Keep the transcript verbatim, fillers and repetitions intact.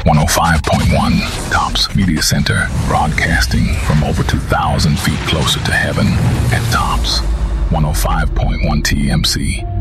one oh five point one, Tops Media Center, broadcasting from over two thousand feet closer to heaven at Tops one oh five point one T M C.